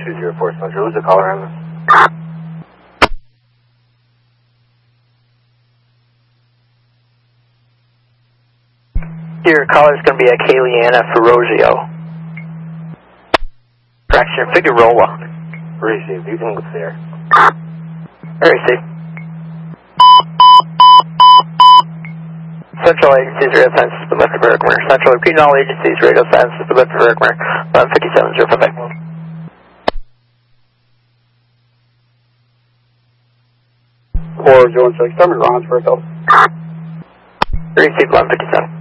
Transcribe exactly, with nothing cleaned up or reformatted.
two zero four Central. Who's the caller on this? Your caller's going to be a Kayleana Ferrogio. Fraction Figueroa. Receive. You can look there. Receive. Central Agencies Radio Science System left of Bergmer. Central repeating all agencies Radio Science System left of Bergmer. one fifty-seven zero five. four zero one six. Tell me Ron's first help. Receive one fifty-seven.